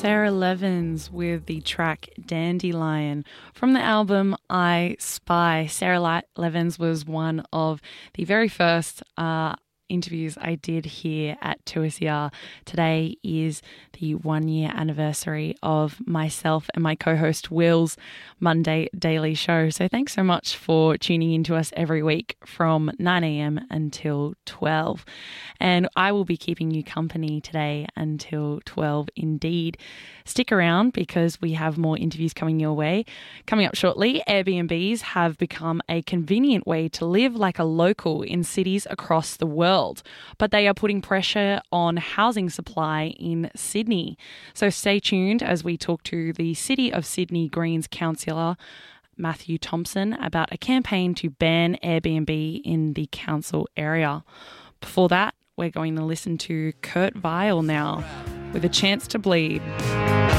Sarah Levins with the track Dandelion from the album I Spy. Sarah Levins was one of the very first interviews I did here at 2SER. Today is the 1 year anniversary of myself and my co-host Will's Monday Daily Show. So thanks so much for tuning in to us every week from 9 a.m. until 12. And I will be keeping you company today until 12 indeed. Stick around because we have more interviews coming your way. Coming up shortly, Airbnbs have become a convenient way to live like a local in cities across the world, but they are putting pressure on housing supply in Sydney. So stay tuned as we talk to the City of Sydney Greens councillor Matthew Thompson about a campaign to ban Airbnb in the council area. Before that, we're going to listen to Kurt Vile now with A Chance to Bleed.